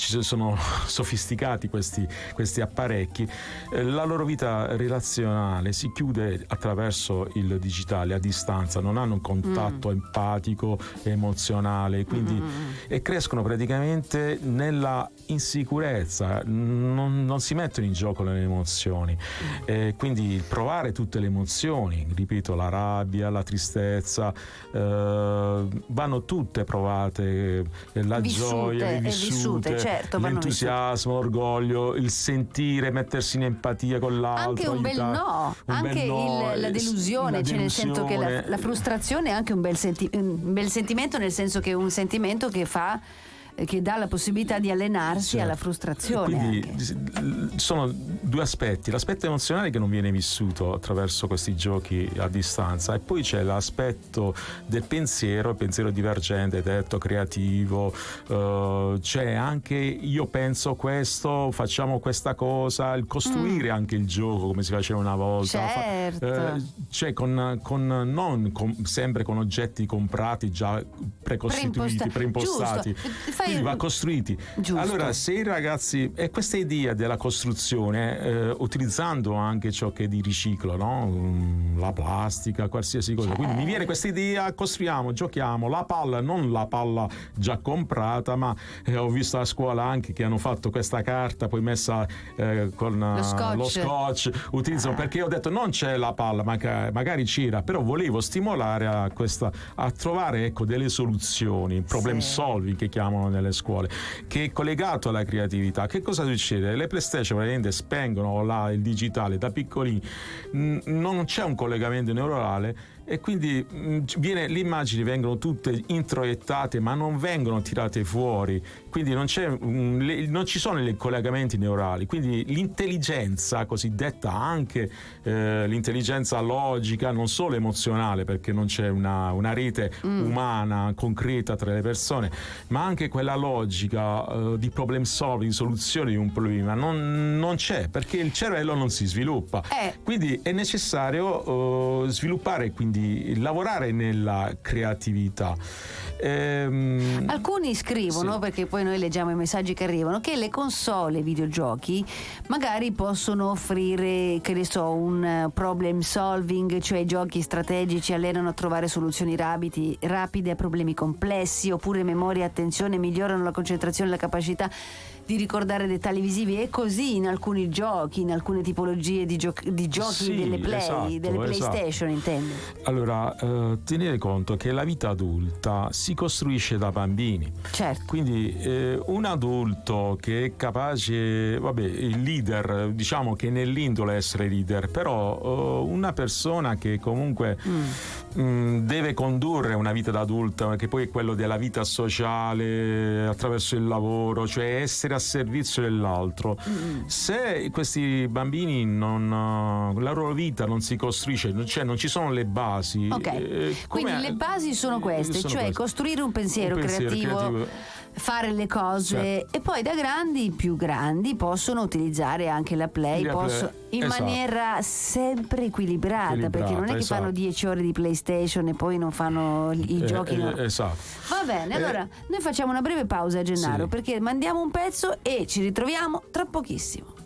ci sono sofisticati questi apparecchi, la loro vita relazionale si chiude attraverso il digitale, a distanza, non hanno un contatto empatico, emozionale, quindi e crescono praticamente nella insicurezza, non si mettono in gioco le emozioni, quindi provare tutte le emozioni, ripeto, la rabbia, la tristezza, vanno tutte provate, la gioia, vissute, certo, l'entusiasmo, l'orgoglio, il sentire, mettersi in empatia con l'altro, anche un bel no, anche la delusione, cioè nel senso che la frustrazione è anche un bel sentimento, nel senso che è un sentimento che dà la possibilità di allenarsi alla frustrazione. Quindi sono due aspetti: l'aspetto emozionale che non viene vissuto attraverso questi giochi a distanza, e poi c'è l'aspetto del pensiero, il pensiero divergente, detto creativo, c'è anche io penso questo, facciamo questa cosa, il costruire anche il gioco come si faceva una volta, certo. c'è sempre con oggetti comprati già precostituiti, preimpostati. Quindi va costruiti. Giusto. Allora, se i ragazzi, e questa idea della costruzione, utilizzando anche ciò che è di riciclo, no? La plastica, qualsiasi cosa. Quindi mi viene questa idea, costruiamo, giochiamo, la palla, non la palla già comprata, ma ho visto a scuola anche che hanno fatto questa carta poi messa con lo scotch, utilizzano, perché ho detto non c'è la palla, magari c'era, però volevo stimolare a trovare, ecco, delle soluzioni, problem solving che chiamano nelle scuole, che è collegato alla creatività. Che cosa succede? Le PlayStation praticamente spengono il digitale da piccolini, non c'è un collegamento neuronale, e quindi le immagini vengono tutte introiettate ma non vengono tirate fuori, quindi non ci sono i collegamenti neurali, quindi l'intelligenza cosiddetta, anche l'intelligenza logica, non solo emozionale, perché non c'è una rete umana concreta tra le persone, ma anche quella logica di problem solving, di soluzione di un problema, non c'è, perché il cervello non si sviluppa. Quindi è necessario sviluppare, quindi lavorare nella creatività. Alcuni scrivono, perché poi noi leggiamo i messaggi che arrivano, che le console videogiochi magari possono offrire, che ne so, un problem solving, cioè giochi strategici allenano a trovare soluzioni rapide a problemi complessi, oppure memoria e attenzione migliorano la concentrazione e la capacità di ricordare dettagli visivi, e così in alcuni giochi, in alcune tipologie di giochi delle PlayStation, intendo. Allora, tenere conto che la vita adulta si costruisce da bambini. Certo. Quindi un adulto che è capace, il leader, diciamo che nell'indole essere leader, però una persona che comunque deve condurre una vita da adulta, che poi è quello della vita sociale attraverso il lavoro, cioè essere a servizio dell'altro. Se questi bambini la loro vita non si costruisce, cioè non ci sono le basi. Quindi le basi sono queste, cioè costruire un pensiero creativo, fare le cose, e poi da più grandi possono utilizzare anche la Play, in maniera sempre equilibrata, perché non è che fanno 10 ore di PlayStation e poi non fanno i giochi. Esatto. Va bene, allora noi facciamo una breve pausa, Gennaro, perché mandiamo un pezzo e ci ritroviamo tra pochissimo.